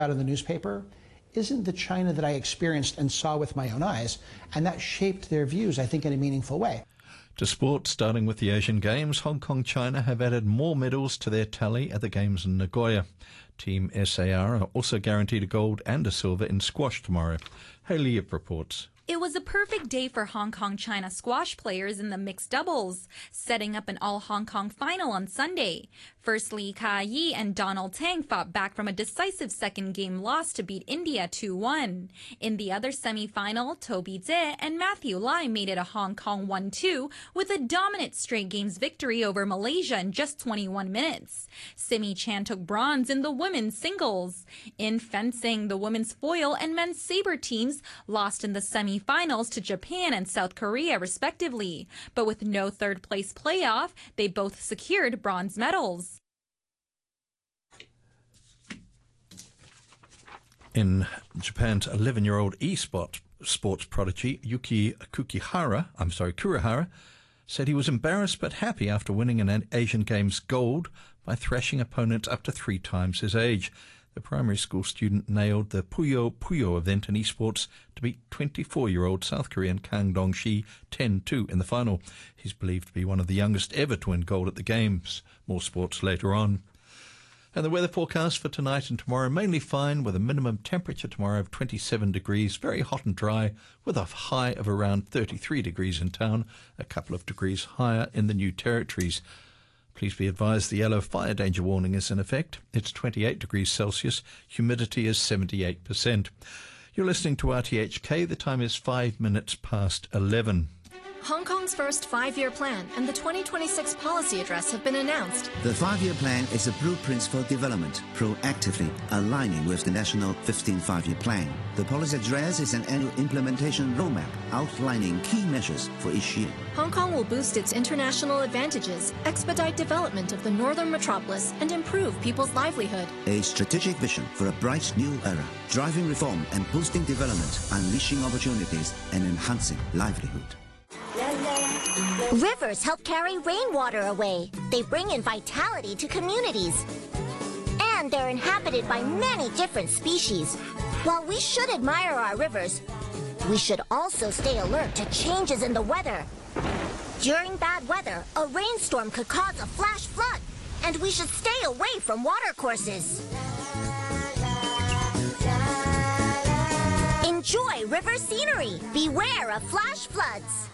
out of the newspaper isn't the China that I experienced and saw with my own eyes, and that shaped their views, I think, in a meaningful way. To sport, starting with the Asian Games, Hong Kong China have added more medals to their tally at the Games in Nagoya. Team SAR are also guaranteed a gold and a silver in squash tomorrow. Hayley Yip reports. It was a perfect day for Hong Kong-China squash players in the mixed doubles, setting up an all-Hong Kong final on Sunday. First, Lee Ka-yi and Donald Tang fought back from a decisive second-game loss to beat India 2-1. In the other semi-final, Toby Tse and Matthew Lai made it a Hong Kong 1-2 with a dominant straight-games victory over Malaysia in just 21 minutes. Simi Chan took bronze in the women's singles. In fencing, the women's foil and men's sabre teams lost in the semi-finals to Japan and South Korea, respectively. But with no third-place playoff, they both secured bronze medals. In Japan's 11-year-old sports prodigy Yuki Kurihara said he was embarrassed but happy after winning an Asian Games gold by thrashing opponents up to 3 times his age. The primary school student nailed the Puyo Puyo event in esports to beat 24-year-old South Korean Kang Dong-shi 10-2 in the final. He's believed to be one of the youngest ever to win gold at the Games. More sports later on. And the weather forecast for tonight and tomorrow, mainly fine with a minimum temperature tomorrow of 27 degrees, very hot and dry, with a high of around 33 degrees in town, a couple of degrees higher in the New Territories. Please be advised the yellow fire danger warning is in effect. It's 28 degrees Celsius, humidity is 78%. You're listening to RTHK, the time is 5 minutes past 11. Hong Kong's first 5-year plan and the 2026 policy address have been announced. The 5-year plan is a blueprint for development, proactively aligning with the national 15th 5-year plan. The policy address is an annual implementation roadmap outlining key measures for each year. Hong Kong will boost its international advantages, expedite development of the northern metropolis, and improve people's livelihood. A strategic vision for a bright new era, driving reform and boosting development, unleashing opportunities and enhancing livelihood. Rivers help carry rainwater away. They bring in vitality to communities. And they're inhabited by many different species. While we should admire our rivers, we should also stay alert to changes in the weather. During bad weather, a rainstorm could cause a flash flood, and we should stay away from watercourses. Enjoy river scenery. Beware of flash floods.